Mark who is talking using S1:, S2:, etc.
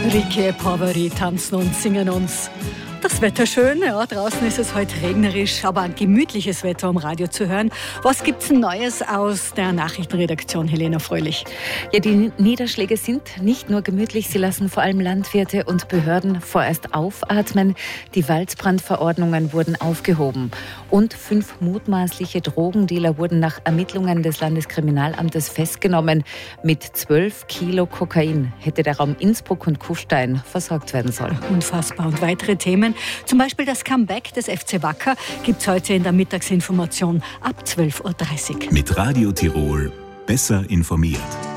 S1: Ricci e Poveri tanzen und singen uns. Das Wetter schön, ja, draußen ist es heute regnerisch, aber ein gemütliches Wetter am Radio zu hören. Was gibt's Neues aus der Nachrichtenredaktion, Helena Fröhlich?
S2: Ja, die Niederschläge sind nicht nur gemütlich, sie lassen vor allem Landwirte und Behörden vorerst aufatmen. Die Waldbrandverordnungen wurden aufgehoben und 5 mutmaßliche Drogendealer wurden nach Ermittlungen des Landeskriminalamtes festgenommen. Mit 12 Kilo Kokain hätte der Raum Innsbruck und Kufstein versorgt werden sollen.
S1: Unfassbar. Und weitere Themen, zum Beispiel das Comeback des FC Wacker, gibt es heute in der Mittagsinformation ab 12.30 Uhr.
S3: Mit Radio Tirol besser informiert.